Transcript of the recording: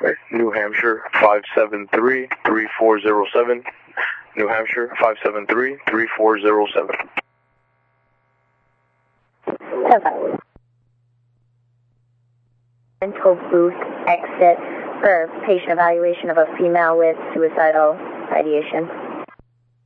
New Hampshire 573-3407. New Hampshire 573-3407. Mental booth exit for patient evaluation of a female with suicidal ideation.